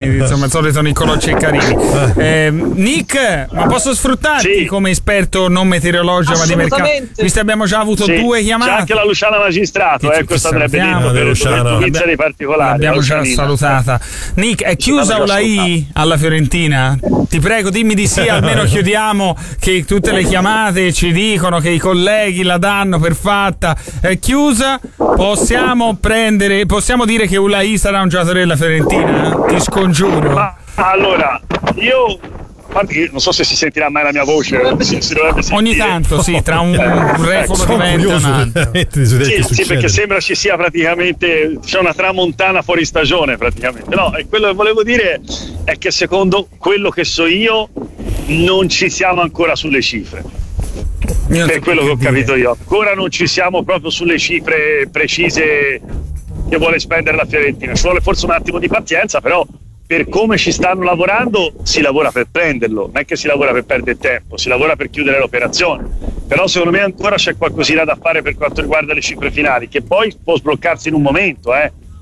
insomma, il solito Niccolò Ceccarini. Nick, ma posso sfruttarti come esperto non meteorologico ma di mercato? Visto che abbiamo già avuto 2 chiamate. C'è anche la Luciana Magistrato, questo andrebbe detto per dei particolari. L'abbiamo già salutata. Nick, è chiusa Ulai alla Fiorentina? Ti prego, dimmi di sì, almeno chiudiamo, che tutte le chiamate ci dicono che i colleghi la danno per fatta. È chiusa? Possiamo dire che Ulai sarà un giocatore della Fiorentina? Ti scongiuro. Ma allora, io non so se si sentirà mai la mia voce, si dovrebbe sentire. Ogni tanto sì, tra un refolo diventa un altro. Sì, perché sembra ci sia praticamente, c'è una tramontana fuori stagione praticamente. No, e quello che volevo dire è che secondo quello che so io non ci siamo ancora sulle cifre. Per quello che ho capito io, ancora non ci siamo proprio sulle cifre precise che vuole spendere la Fiorentina. Ci vuole forse un attimo di pazienza, però per come ci stanno lavorando si lavora per prenderlo, non è che si lavora per perdere tempo, si lavora per chiudere l'operazione. Però secondo me ancora c'è qualcosina da fare per quanto riguarda le cifre finali, che poi può sbloccarsi in un momento.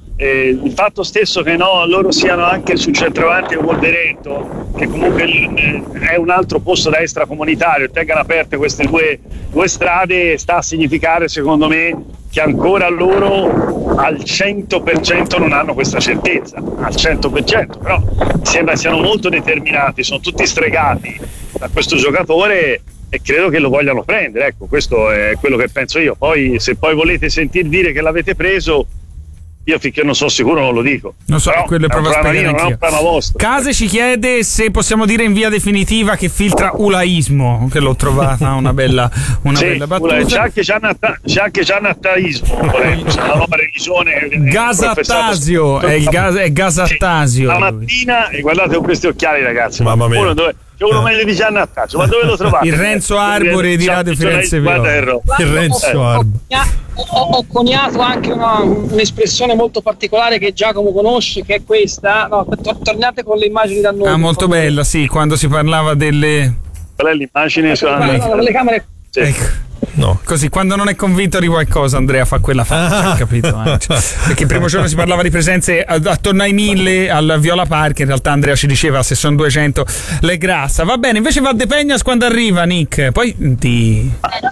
Il fatto stesso che loro siano anche sul centravanti a Wolverhampton, che comunque è un altro posto da extracomunitario, e tengano aperte queste due strade, sta a significare secondo me che ancora loro al 100% non hanno questa certezza, al 100%, però sembra siano molto determinati, sono tutti stregati da questo giocatore e credo che lo vogliano prendere. Ecco, questo è quello che penso io. Poi se poi volete sentir dire che l'avete preso, io finché non sono sicuro non lo dico. Non so, quello è proprio un problema vostro. Case ci chiede se possiamo dire in via definitiva che filtra ulaismo, che l'ho trovata una bella battuta. C'è anche Giannattaismo, la nuova religione. Gasattasio, è Gasattasio. La mattina, e guardate con questi occhiali, ragazzi. Mamma mia. C'è uno meglio di Giannattasio, ma dove lo trovate? Il Renzo Arbore di Radio Firenze Viola. Il Renzo Arbore. Ho coniato anche un'espressione molto particolare che Giacomo conosce, che è questa. Tornate con le immagini da noi. Molto bella, sì, quando si parlava delle... Qual è l'immagine? Le camere. Sì. Ecco. No. Così quando non è convinto di qualcosa Andrea fa quella faccia, capito? Perché il primo giorno si parlava di presenze attorno ai 1000 al Viola Park, in realtà Andrea ci diceva se sono 200 le grassa. Va bene, invece Valdepegnas quando arriva, Nick? Poi dici.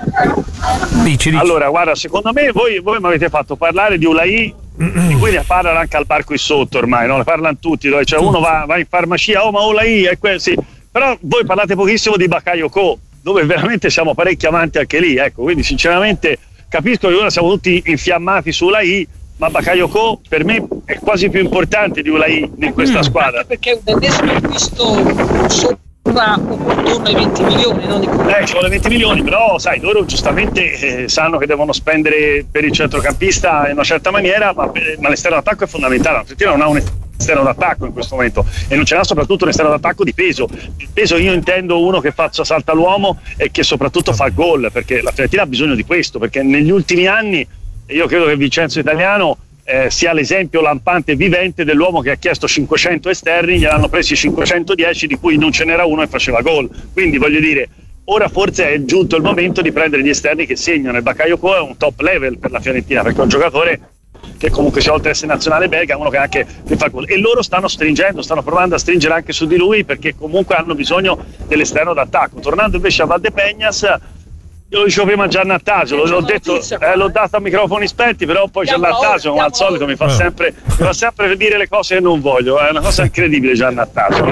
Allora, guarda, secondo me voi mi avete fatto parlare di Ulai, di cui ne parlano anche al parco qui sotto ormai, no? Ne parlano tutti, dove cioè uno va in farmacia, ma Ulai è sì. Però voi parlate pochissimo di Bakayoko, dove veramente siamo parecchio avanti anche lì, ecco, quindi sinceramente capisco che ora siamo tutti infiammati su Ulai, ma Bakayoko per me è quasi più importante di Ulai in questa squadra. Anche perché un ennesimo acquisto sopra attorno ai 20 milioni, no? Ci vuole 20 milioni, però sai, loro giustamente sanno che devono spendere per il centrocampista in una certa maniera, ma l'esterno d'attacco è fondamentale. La Fiorentina non ha un esterno d'attacco in questo momento e non ce n'ha soprattutto un esterno d'attacco di peso. Il peso io intendo uno che faccia salta l'uomo e che soprattutto fa gol, perché la Fiorentina ha bisogno di questo, perché negli ultimi anni io credo che Vincenzo Italiano sia l'esempio lampante e vivente dell'uomo che ha chiesto 500 esterni, gliel'hanno presi 510, di cui non ce n'era uno e faceva gol. Quindi voglio dire, ora forse è giunto il momento di prendere gli esterni che segnano, e Bakayoko è un top level per la Fiorentina, perché è un giocatore che comunque sia oltre a essere nazionale belga, uno che anche fa gol, e loro stanno provando a stringere anche su di lui, perché comunque hanno bisogno dell'esterno d'attacco. Tornando invece a Valdepegnas, io lo dicevo prima a Giannattasio, l'ho detto, l'ho dato a microfoni spenti, però poi Giannattasio come al solito mi fa sempre dire le cose che non voglio, è una cosa incredibile Giannattasio,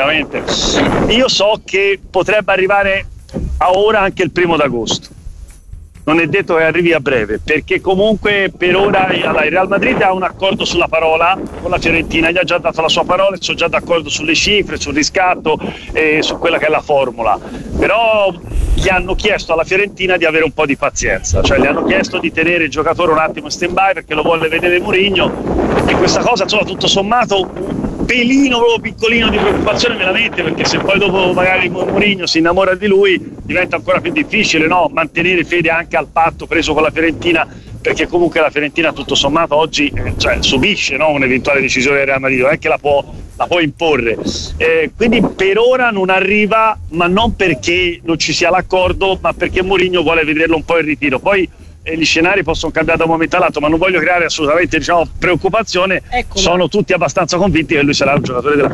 io so che potrebbe arrivare a ora anche il 1° d'agosto. Non è detto che arrivi a breve, perché comunque per ora il Real Madrid ha un accordo sulla parola con la Fiorentina, gli ha già dato la sua parola, sono già d'accordo sulle cifre, sul riscatto e su quella che è la formula. Però gli hanno chiesto alla Fiorentina di avere un po' di pazienza, cioè gli hanno chiesto di tenere il giocatore un attimo in stand-by perché lo vuole vedere Mourinho, e questa cosa insomma tutto sommato pelino proprio piccolino di preoccupazione me la mette, perché se poi dopo magari Mourinho si innamora di lui diventa ancora più difficile, no? Mantenere fede anche al patto preso con la Fiorentina, perché comunque la Fiorentina tutto sommato oggi subisce, no? Un'eventuale decisione del Real Madrid, non è che la può imporre, quindi per ora non arriva, ma non perché non ci sia l'accordo, ma perché Mourinho vuole vederlo un po' in ritiro. Poi gli scenari possono cambiare da un momento all'altro, ma non voglio creare assolutamente preoccupazione. Sono tutti abbastanza convinti che lui sarà un giocatore della